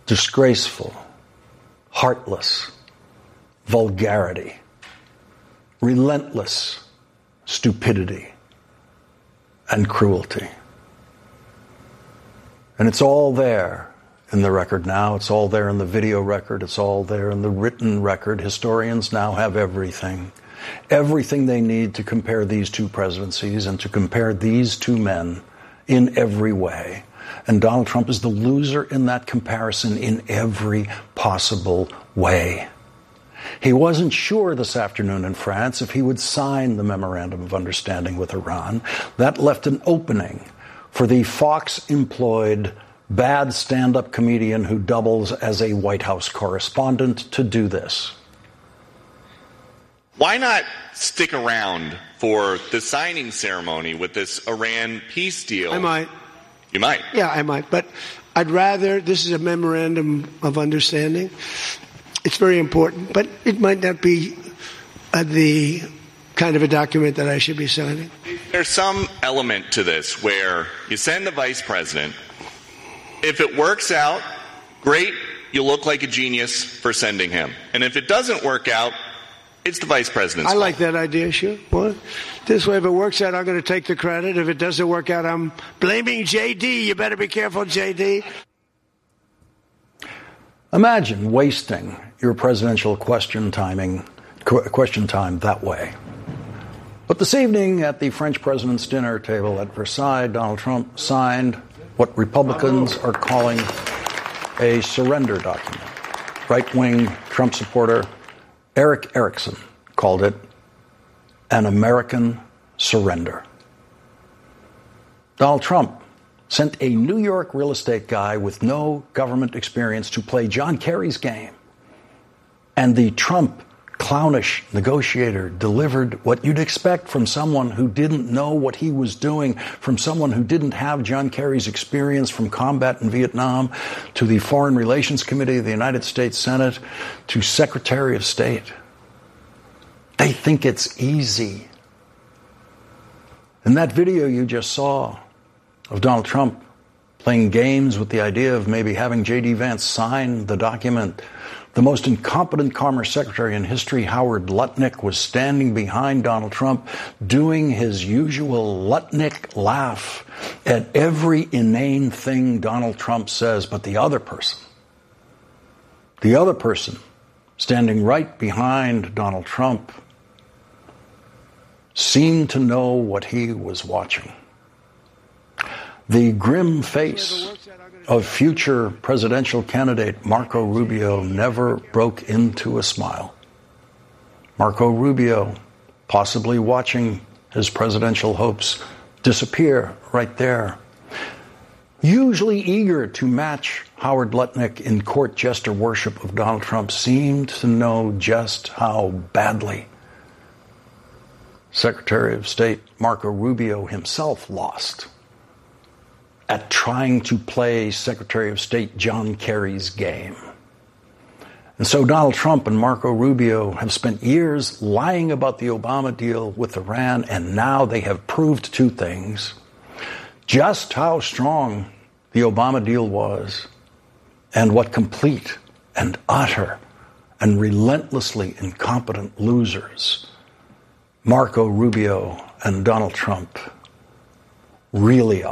disgraceful, heartless vulgarity, relentless stupidity and cruelty. And it's all there in the record now. It's all there in the video record. It's all there in the written record. Historians now have everything they need to compare these two presidencies and to compare these two men in every way. And Donald Trump is the loser in that comparison in every possible way. He wasn't sure this afternoon in France if he would sign the Memorandum of Understanding with Iran. That left an opening for the Fox-employed bad stand-up comedian who doubles as a White House correspondent to do this. Why not stick around for the signing ceremony with this Iran peace deal? I might. You might? Yeah, I might. But I'd rather, this is a Memorandum of Understanding. It's very important, but it might not be the kind of a document that I should be signing. There's some element to this where you send the vice president. If it works out, great, you look like a genius for sending him. And if it doesn't work out, it's the vice president's fault. I like that idea, sure. Well, this way, if it works out, I'm going to take the credit. If it doesn't work out, I'm blaming J.D. You better be careful, J.D. Imagine wasting your presidential question time that way. But this evening at the French president's dinner table at Versailles, Donald Trump signed what Republicans are calling a surrender document. Right-wing Trump supporter Eric Erickson called it an American surrender. Donald Trump sent a New York real estate guy with no government experience to play John Kerry's game. And the Trump clownish negotiator delivered what you'd expect from someone who didn't know what he was doing, from someone who didn't have John Kerry's experience from combat in Vietnam, to the Foreign Relations Committee of the United States Senate, to Secretary of State. They think it's easy. In that video you just saw of Donald Trump playing games with the idea of maybe having J.D. Vance sign the document, the most incompetent Commerce Secretary in history, Howard Lutnick, was standing behind Donald Trump doing his usual Lutnick laugh at every inane thing Donald Trump says. But the other person standing right behind Donald Trump seemed to know what he was watching. The grim face of future presidential candidate Marco Rubio never broke into a smile. Marco Rubio possibly watching his presidential hopes disappear right there. Usually eager to match Howard Lutnick in court jester worship of Donald Trump, seemed to know just how badly Secretary of State Marco Rubio himself lost at trying to play Secretary of State John Kerry's game. And so Donald Trump and Marco Rubio have spent years lying about the Obama deal with Iran, and now they have proved two things: just how strong the Obama deal was, and what complete and utter and relentlessly incompetent losers Marco Rubio and Donald Trump really are.